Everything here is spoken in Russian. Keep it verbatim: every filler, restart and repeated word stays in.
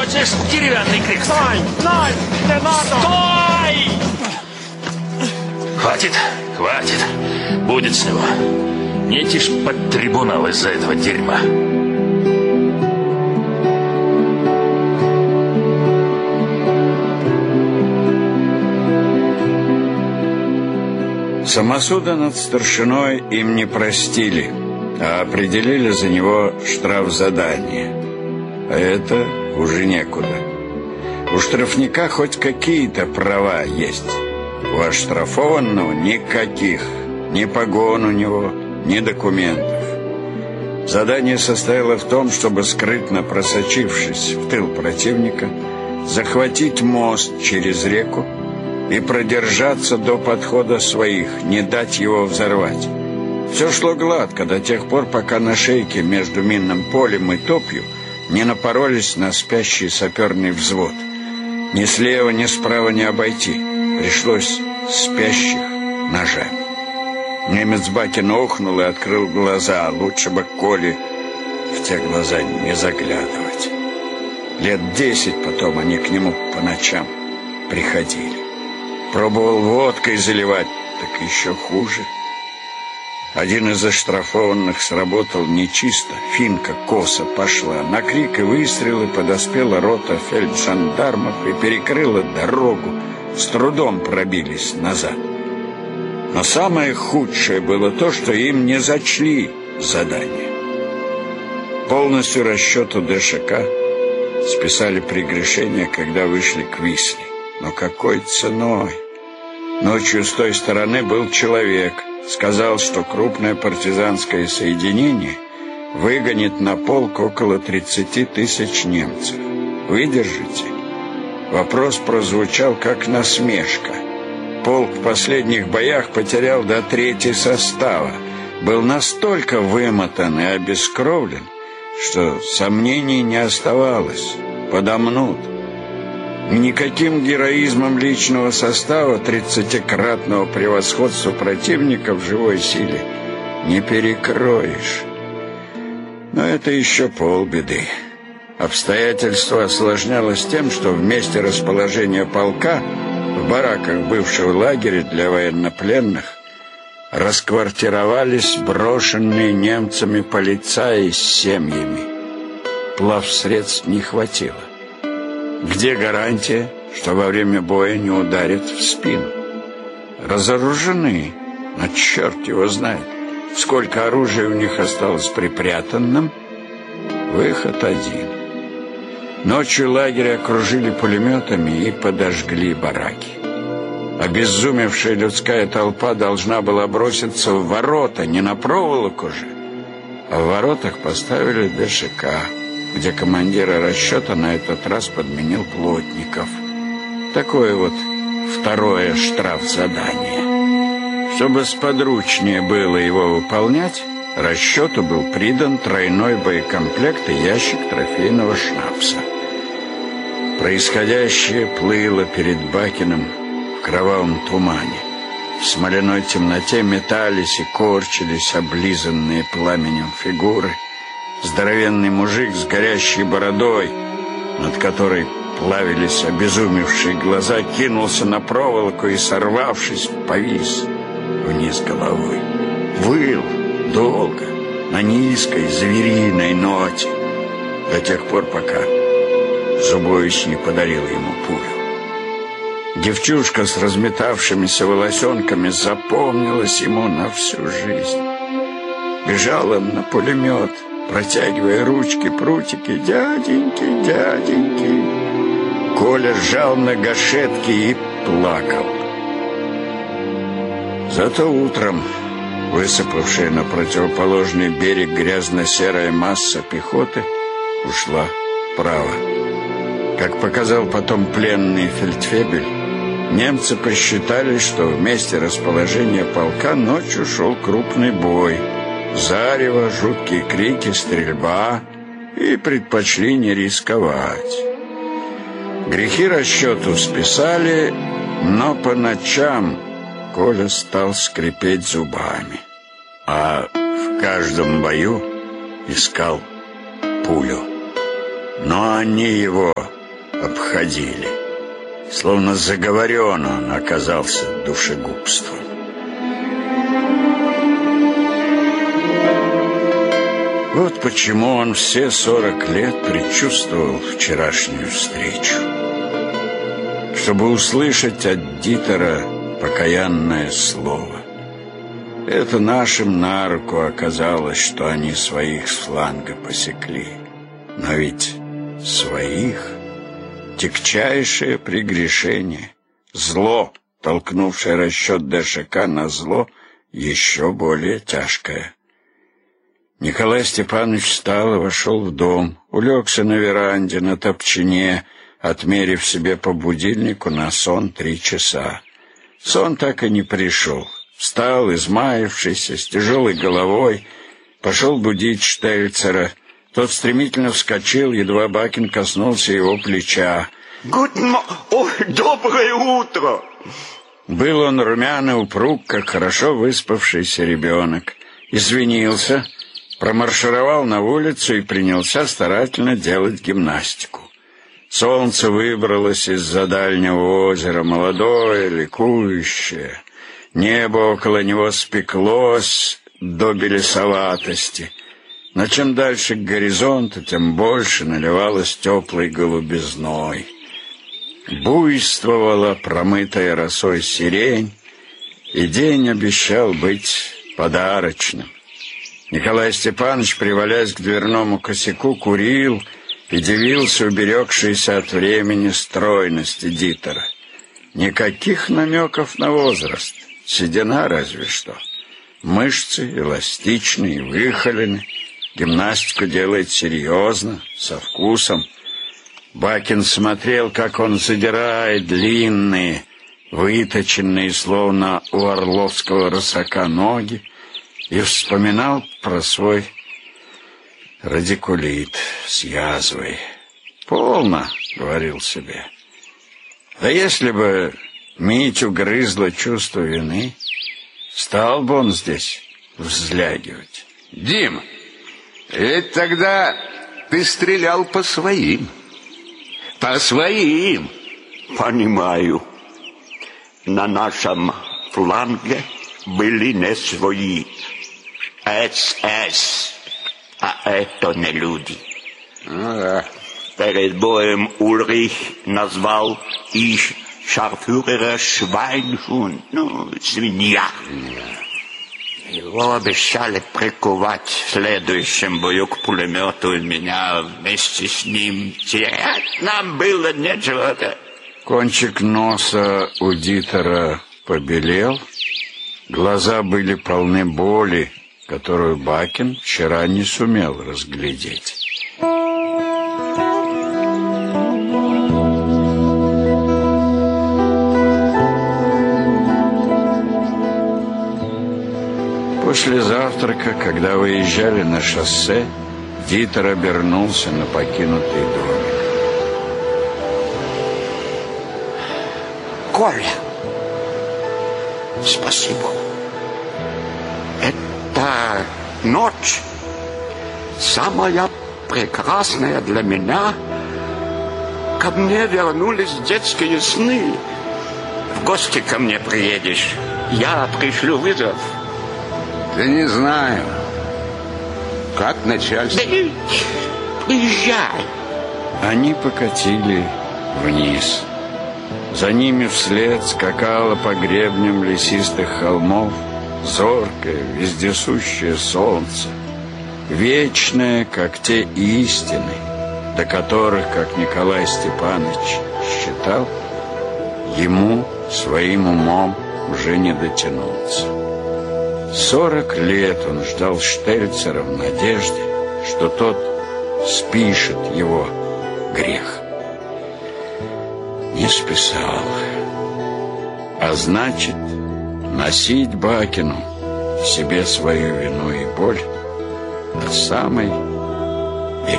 Хочешь деревянный крик? Стой! Стой! Не надо! Стой! Хватит, хватит. Будет с него. Не тишь под трибунал из-за этого дерьма. Самосуда над старшиной им не простили, а определили за него штрафзадание. А это уже некуда. У штрафника хоть какие-то права есть. У оштрафованного никаких. Ни погон у него, ни документов. Задание состояло в том, чтобы, скрытно просочившись в тыл противника, захватить мост через реку и продержаться до подхода своих, не дать его взорвать. Все шло гладко до тех пор, пока на шейке между минным полем и топью не напоролись на спящий саперный взвод. Ни слева, ни справа не обойти. Пришлось спящих нажать. Немец Бакин охнул и открыл глаза. Лучше бы Коле в те глаза не заглядывать. Лет десять потом они к нему по ночам приходили. Пробовал водкой заливать, так еще хуже. Один из оштрафованных сработал нечисто. Финка косо пошла. На крик и выстрелы подоспела рота фельдшандармов и перекрыла дорогу. С трудом пробились назад. Но самое худшее было то, что им не зачли задание. Полностью расчету ДШК списали прегрешение, когда вышли к Висле. Но какой ценой? Ночью с той стороны был человек. Сказал, что крупное партизанское соединение выгонит на полк около тридцати тысяч немцев. Выдержите? Вопрос прозвучал как насмешка. Полк в последних боях потерял до трети состава. Был настолько вымотан и обескровлен, что сомнений не оставалось. Подомнут. Никаким героизмом личного состава тридцатикратного превосходства противника в живой силе не перекроешь. Но это еще полбеды. Обстоятельство осложнялось тем, что в месте расположения полка, в бараках бывшего лагеря для военнопленных, расквартировались брошенные немцами полицаи с семьями. Плавсредств не хватило. Где гарантия, что во время боя не ударят в спину? Разоружены, но черт его знает, сколько оружия у них осталось припрятанным. Выход один. Ночью лагерь окружили пулеметами и подожгли бараки. Обезумевшая людская толпа должна была броситься в ворота, не на проволоку же. А в воротах поставили ДШК, где командира расчета на этот раз подменил Плотников. Такое вот второе штрафзадание. Чтобы сподручнее было его выполнять, расчету был придан тройной боекомплект и ящик трофейного шнапса. Происходящее плыло перед Бакиным в кровавом тумане. В смоляной темноте метались и корчились облизанные пламенем фигуры. Здоровенный мужик с горящей бородой, над которой плавились обезумевшие глаза, кинулся на проволоку и, сорвавшись, повис вниз головой. Выл долго, на низкой звериной ноте, до тех пор, пока Зубович не подарил ему пулю. Девчушка с разметавшимися волосенками запомнилась ему на всю жизнь. Бежал он на пулемет, протягивая ручки, прутики. «Дяденьки, дяденьки!» Коля сжал на гашетке и плакал. Зато утром высыпавшая на противоположный берег грязно-серая масса пехоты ушла вправо. Как показал потом пленный фельдфебель, немцы посчитали, что в месте расположения полка ночью шел крупный бой. Зарево, жуткие крики, стрельба, и предпочли не рисковать. Грехи расчету списали, но по ночам Коля стал скрипеть зубами, а в каждом бою искал пулю. Но они его обходили. Словно заговорен он оказался душегубством. Вот почему он все сорок лет предчувствовал вчерашнюю встречу. Чтобы услышать от Дитера покаянное слово. Это нашим на руку оказалось, что они своих с фланга посекли. Но ведь своих — тягчайшее прегрешение, зло, толкнувшее расчет ДШК на зло, еще более тяжкое. Николай Степанович встал и вошел в дом, улегся на веранде, на топчине, отмерив себе по будильнику на сон три часа. Сон так и не пришел. Встал, измаявшийся, с тяжелой головой, пошел будить Штельцера. Тот стремительно вскочил, едва Бакин коснулся его плеча. Гутно... Ой, доброе утро! Был он румяный, упруг, как хорошо выспавшийся ребенок. Извинился, промаршировал на улицу и принялся старательно делать гимнастику. Солнце выбралось из-за дальнего озера, молодое, ликующее. Небо около него спеклось до белесоватости. Но чем дальше к горизонту, тем больше наливалось теплой голубизной. Буйствовала промытая росой сирень, и день обещал быть подарочным. Николай Степанович, привалясь к дверному косяку, курил и дивился уберегшейся от времени стройности Дитера. Никаких намеков на возраст. Седина разве что. Мышцы эластичные, выхолены. Гимнастику делает серьезно, со вкусом. Бакин смотрел, как он задирает длинные, выточенные, словно у орловского рысака, ноги, и вспоминал про свой радикулит с язвой. «Полно», — говорил себе. «Да если бы Митю грызло чувство вины, стал бы он здесь взлягивать». Дим, ведь тогда ты стрелял по своим. По своим. Понимаю. На нашем фланге были не свои. СС. А это не люди. Ну да. Перед боем Ульрих назвал их шарфюрера Швайнхунд. Ну, свинья. Его обещали приковать в следующем бою к пулемету, и меня вместе с ним терять нам было нечего. Кончик носа у Дитера побелел, глаза были полны боли, которую Бакин вчера не сумел разглядеть. После завтрака, когда выезжали на шоссе, Дитер обернулся на покинутый домик. Коля, спасибо. Эта ночь самая прекрасная для меня. Ко мне вернулись детские сны. В гости ко мне приедешь, я пришлю вызов. Да не знаю. Как начальство? Да приезжай. Они покатили вниз. За ними вслед скакало по гребням лесистых холмов зоркое, вездесущее солнце, вечное, как те истины, до которых, как Николай Степанович считал, ему своим умом уже не дотянуться. Сорок лет он ждал Штельцера в надежде, что тот спишет его грех. Не списал. А значит, носить Бакину в себе свою вину и боль до самой